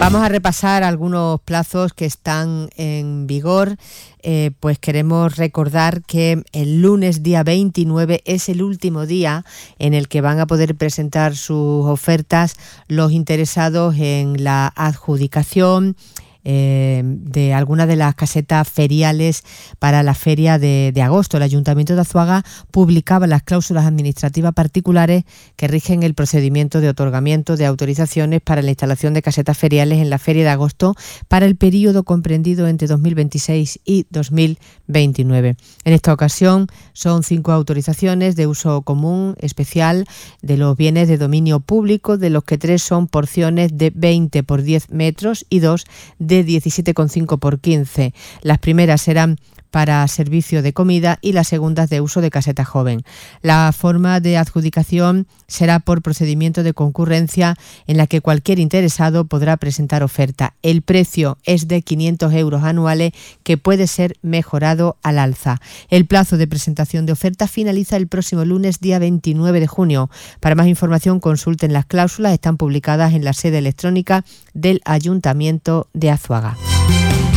Vamos a repasar algunos plazos que están en vigor. Pues queremos recordar que el lunes día 29 es el último día en el que van a poder presentar sus ofertas los interesados en la adjudicación de algunas de las casetas feriales para la feria de agosto. El Ayuntamiento de Azuaga publicaba las cláusulas administrativas particulares que rigen el procedimiento de otorgamiento de autorizaciones para la instalación de casetas feriales en la feria de agosto para el periodo comprendido entre 2026 y 2029. En esta ocasión son 5 autorizaciones de uso común especial de los bienes de dominio público, de los que 3 son porciones de 20 por 10 metros y 2 de 17,5 por 15. Las primeras serán para servicio de comida y las segundas de uso de caseta joven. La forma de adjudicación será por procedimiento de concurrencia en la que cualquier interesado podrá presentar oferta. El precio es de 500 euros anuales que puede ser mejorado al alza. El plazo de presentación de oferta finaliza el próximo lunes día 29 de junio. Para más información consulten las cláusulas, están publicadas en la sede electrónica del Ayuntamiento de Azuaga.